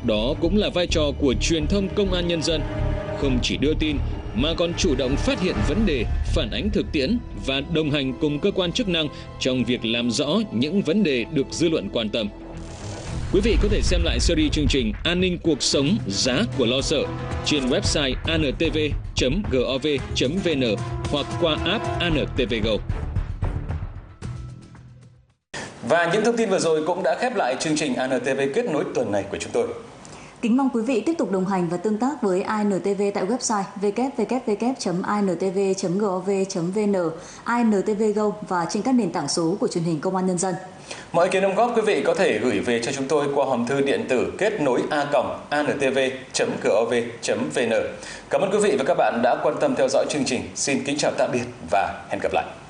Đó cũng là vai trò của truyền thông công an nhân dân, không chỉ đưa tin mà còn chủ động phát hiện vấn đề, phản ánh thực tiễn và đồng hành cùng cơ quan chức năng trong việc làm rõ những vấn đề được dư luận quan tâm. Quý vị có thể xem lại series chương trình An ninh cuộc sống, giá của lo sợ trên website antv.gov.vn hoặc qua app ANTV Go. Và những thông tin vừa rồi cũng đã khép lại chương trình ANTV kết nối tuần này của chúng tôi. Kính mong quý vị tiếp tục đồng hành và tương tác với INTV tại website www.intv.gov.vn, INTV Go và trên các nền tảng số của truyền hình Công an Nhân dân. Mọi ý kiến đóng góp quý vị có thể gửi về cho chúng tôi qua hòm thư điện tử kết nối a.antv.gov.vn. Cảm ơn quý vị và các bạn đã quan tâm theo dõi chương trình. Xin kính chào tạm biệt và hẹn gặp lại.